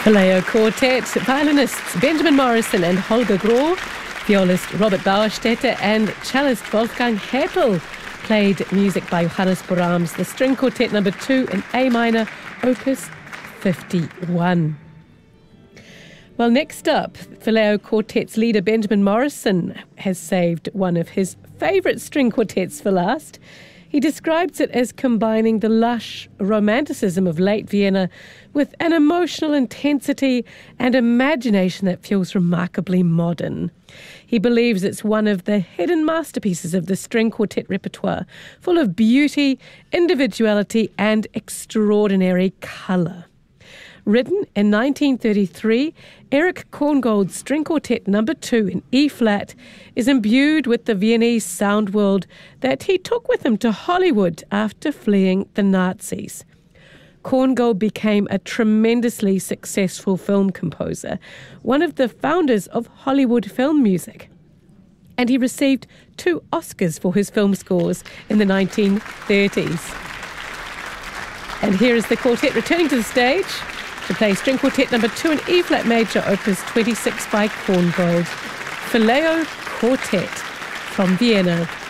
Vallejo Quartet, violinists Benjamin Morrison and Holger Groh, violist Robert Bauerstetter and cellist Wolfgang Heppel played music by Johannes Brahms, the String Quartet No. 2 in A minor, Opus 51. Well, next up, Vallejo Quartet's leader Benjamin Morrison has saved one of his favourite string quartets for last. He describes it as combining the lush romanticism of late Vienna with an emotional intensity and imagination that feels remarkably modern. He believes it's one of the hidden masterpieces of the string quartet repertoire, full of beauty, individuality and extraordinary colour. Written in 1933, Erich Korngold's String Quartet No. 2 in E-flat is imbued with the Viennese sound world that he took with him to Hollywood after fleeing the Nazis. Korngold became a tremendously successful film composer, one of the founders of Hollywood film music. And he received 2 Oscars for his film scores in the 1930s. And here is the quartet returning to the stage to play String Quartet No. 2 in E-flat major, Opus 26 by Korngold. Vallejo Quartet from Vienna.